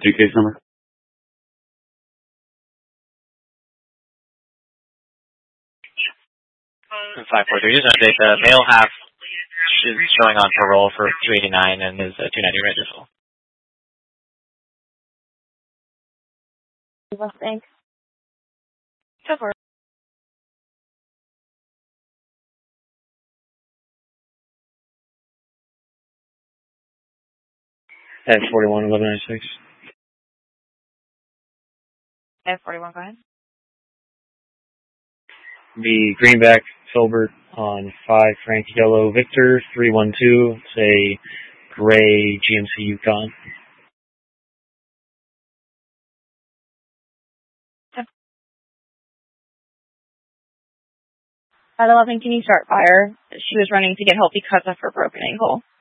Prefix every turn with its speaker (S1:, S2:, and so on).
S1: 3 case number.
S2: 543. Just an update. The male half is showing on parole for 289 and is 290 registered.
S3: Thanks. So far.
S4: At 41, 1196.
S3: At 41, go ahead.
S4: The Greenback Filbert on 5 Frank Yellow Victor 312. It's a gray GMC Yukon.
S3: At 11, can you start fire? She was running to get help because of her broken ankle.